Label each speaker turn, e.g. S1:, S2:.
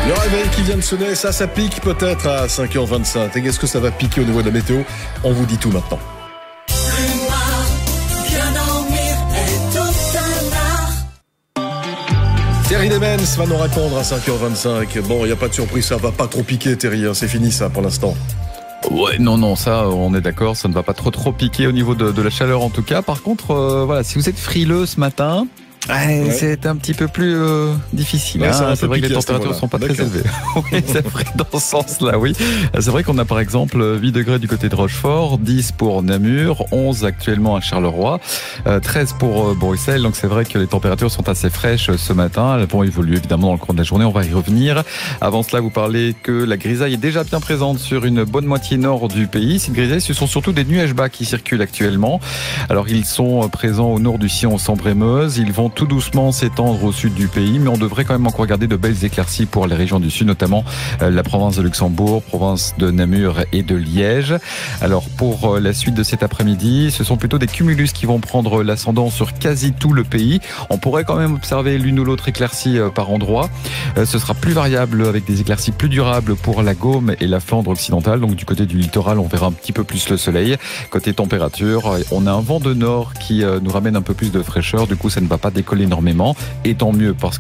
S1: Le réveil qui vient de sonner, ça pique peut-être à 5h25. Et qu'est-ce que ça va piquer au niveau de la météo? On vous dit tout maintenant. Terry Demens va nous répondre à 5h25. Bon, il n'y a pas de surprise, ça va pas trop piquer, Terry. C'est fini ça pour l'instant.
S2: Ouais, non, ça, on est d'accord, ça ne va pas trop piquer au niveau de la chaleur en tout cas. Par contre, voilà, si vous êtes frileux ce matin, c'est un petit peu plus difficile.
S1: Ouais,
S2: c'est vrai que les températures ne sont pas très élevées. Oui, c'est vrai dans ce sens-là, oui. C'est vrai qu'on a par exemple 8 degrés du côté de Rochefort, 10 pour Namur, 11 actuellement à Charleroi, 13 pour Bruxelles. Donc c'est vrai que les températures sont assez fraîches ce matin. Elles vont évoluer évidemment dans le cours de la journée, on va y revenir. Avant cela, vous parlez que la grisaille est déjà bien présente sur une bonne moitié nord du pays. Cette grisaille, ce sont surtout des nuages bas qui circulent actuellement. Alors ils sont présents au nord du Sion, Sambre-et-Meuse. Ils vont tout doucement s'étendre au sud du pays, mais on devrait quand même encore garder de belles éclaircies pour les régions du sud, notamment la province de Luxembourg, province de Namur et de Liège. Alors pour la suite de cet après-midi, ce sont plutôt des cumulus qui vont prendre l'ascendant sur quasi tout le pays. On pourrait quand même observer l'une ou l'autre éclaircie par endroit. Ce sera plus variable avec des éclaircies plus durables pour la Gaume et la Flandre occidentale. Donc du côté du littoral, on verra un petit peu plus le soleil. Côté température, on a un vent de nord qui nous ramène un peu plus de fraîcheur. Du coup, ça ne va pas décoller énormément. Et tant mieux parce que